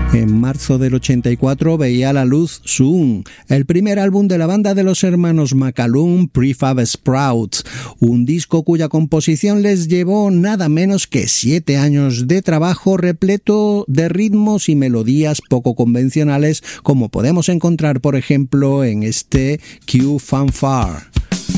En marzo del 84 veía la luz Zoom, el primer álbum de la banda de los hermanos McAloon, Prefab Sprouts, un disco cuya composición les llevó nada menos que 7 años de trabajo repleto de ritmos y melodías poco convencionales, como podemos encontrar por ejemplo en este Q Fanfare.